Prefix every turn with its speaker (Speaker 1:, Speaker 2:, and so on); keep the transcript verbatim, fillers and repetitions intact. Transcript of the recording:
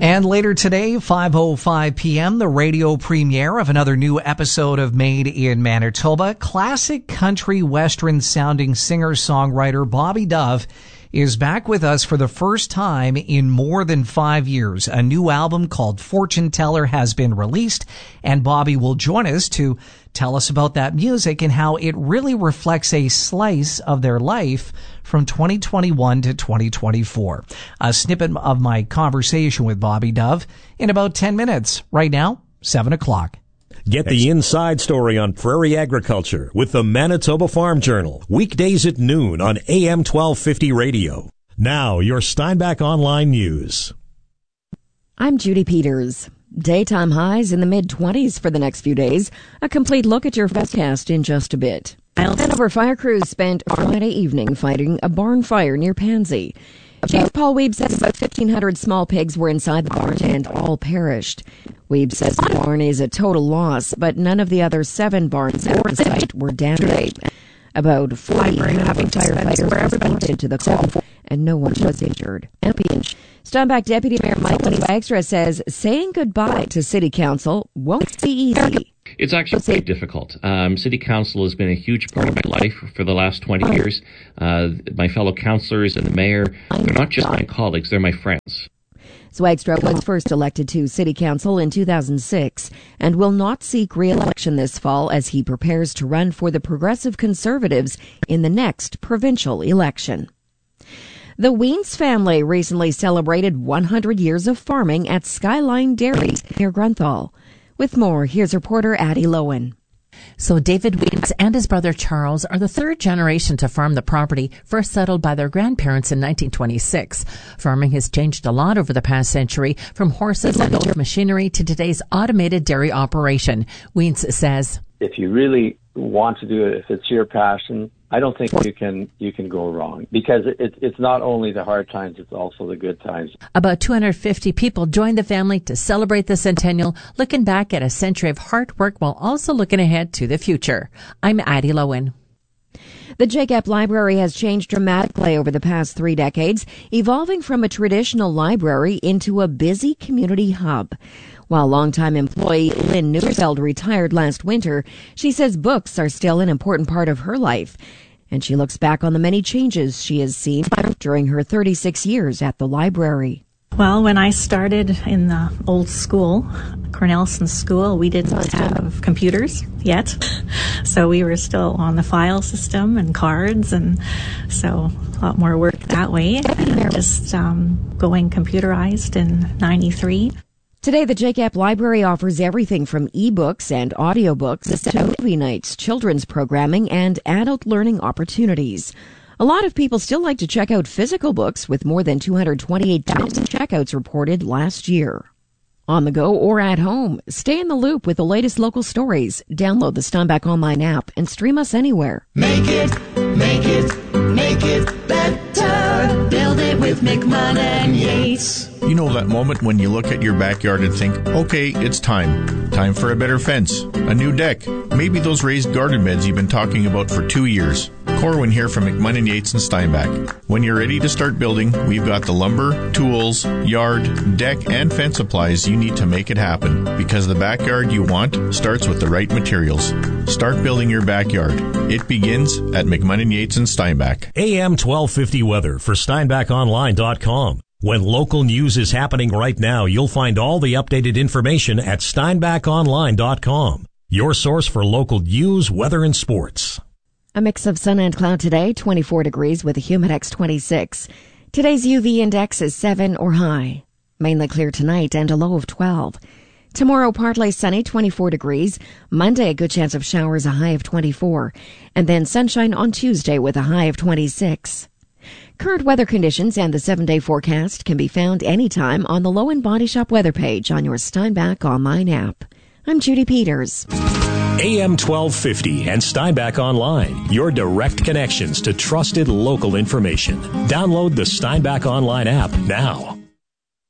Speaker 1: And later today, five oh five p.m., the radio premiere of another new episode of Made in Manitoba. Classic country western sounding singer-songwriter Bobby Dove is back with us for the first time in more than five years. A new album called Fortune Teller has been released, and Bobby will join us to tell us about that music and how it really reflects a slice of their life from twenty twenty-one to twenty twenty-four. A snippet of my conversation with Bobby Dove in about ten minutes. Right now, seven o'clock.
Speaker 2: Get the inside story on prairie agriculture with the Manitoba Farm Journal, weekdays at noon on A M twelve fifty radio. Now, your Steinbach Online News.
Speaker 3: I'm Judy Peters. Daytime highs in the mid-twenties for the next few days. A complete look at your forecast in just a bit. Hanover fire crews spent Friday evening fighting a barn fire near Pansy. Chief Paul Weeb says about fifteen hundred small pigs were inside the barn and all perished. Weeb says the barn is a total loss, but none of the other seven barns that were in sight were damaged. About forty firefighters responded to the call, and no one was injured. Steinbach Deputy Mayor Michael Dykstra says saying goodbye to City Council won't be easy.
Speaker 4: It's actually quite difficult. Um, City Council has been a huge part of my life for the last twenty years. Uh, my fellow councillors and the mayor, they're not just my colleagues, they're my friends.
Speaker 3: Dykstra was first elected to City Council in two thousand six and will not seek re-election this fall as he prepares to run for the Progressive Conservatives in the next provincial election. The Weens family recently celebrated one hundred years of farming at Skyline Dairies near Grunthal. With more, here's reporter Addie Lowen.
Speaker 5: So David Weens and his brother Charles are the third generation to farm the property first settled by their grandparents in nineteen twenty-six. Farming has changed a lot over the past century, from horses and old machinery to today's automated dairy operation. Weens says,
Speaker 6: if you really want to do it, if it's your passion, I don't think you can you can go wrong, because it, it's not only the hard times, it's also the good times.
Speaker 5: About two hundred fifty people joined the family to celebrate the centennial, looking back at a century of hard work while also looking ahead to the future. I'm Addie Lowen.
Speaker 3: The J GAP Library has changed dramatically over the past three decades, evolving from a traditional library into a busy community hub. While longtime employee Lynn Neufeld retired last winter, she says books are still an important part of her life, and she looks back on the many changes she has seen during her thirty-six years at the library.
Speaker 7: Well, when I started in the old school, Cornelison School, we didn't have computers yet. So we were still on the file system and cards, and so a lot more work that way. And just um, going computerized in ninety-three.
Speaker 3: Today, the J GAP Library offers everything from e-books and audiobooks to movie nights, children's programming, and adult learning opportunities. A lot of people still like to check out physical books, with more than two hundred twenty-eight thousand checkouts reported last year. On the go or at home, stay in the loop with the latest local stories. Download the Steinbach Online app and stream us anywhere.
Speaker 8: Make it, make it, make it better. Build it with McMahon and Yates.
Speaker 9: You know that moment when you look at your backyard and think, okay, it's time. Time for a better fence, a new deck, maybe those raised garden beds you've been talking about for two years. Corwin here from McMahon and Yates and Steinbach. When you're ready to start building, we've got the lumber, tools, yard, deck, and fence supplies you need to make it happen. Because the backyard you want starts with the right materials. Start building your backyard. It begins at McMahon and Yates and Steinbach.
Speaker 2: A M twelve fifty weather for Steinbach Online dot com. When local news is happening right now, you'll find all the updated information at Steinbach Online dot com. Your source for local news, weather, and sports.
Speaker 3: A mix of sun and cloud today, twenty-four degrees with a Humidex twenty-six. Today's U V index is seven or high. Mainly clear tonight and a low of twelve. Tomorrow, partly sunny, twenty-four degrees. Monday, a good chance of showers, a high of twenty-four. And then sunshine on Tuesday with a high of twenty-six. Current weather conditions and the seven-day forecast can be found anytime on the Lowen Body Shop weather page on your Steinbach Online app. I'm Judy Peters.
Speaker 2: A M twelve fifty and Steinbach Online, your direct connections to trusted local information. Download the Steinbach Online app now.